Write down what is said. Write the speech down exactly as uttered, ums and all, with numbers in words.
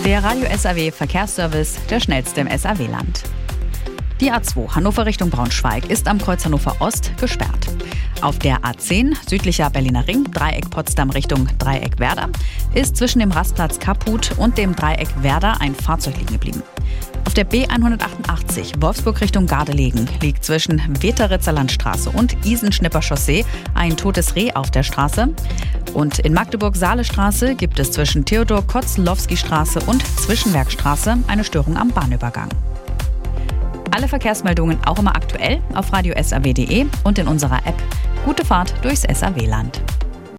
Der Radio S A W Verkehrsservice, der schnellste im S A W-Land. Die A zwei Hannover Richtung Braunschweig ist am Kreuz Hannover Ost gesperrt. Auf der A zehn südlicher Berliner Ring, Dreieck Potsdam Richtung Dreieck Werder, ist zwischen dem Rastplatz Kaputh und dem Dreieck Werder ein Fahrzeug liegen geblieben. Auf der B hundertachtundachtzig Wolfsburg Richtung Gardelegen liegt zwischen Weteritzer Landstraße und Isenschnipper Chaussee ein totes Reh auf der Straße. Und in Magdeburg-Saale-Straße gibt es zwischen Theodor-Kotzlowski-Straße und Zwischenwerkstraße eine Störung am Bahnübergang. Alle Verkehrsmeldungen auch immer aktuell auf radio s a w punkt d e und in unserer App. Gute Fahrt durchs S A W-Land.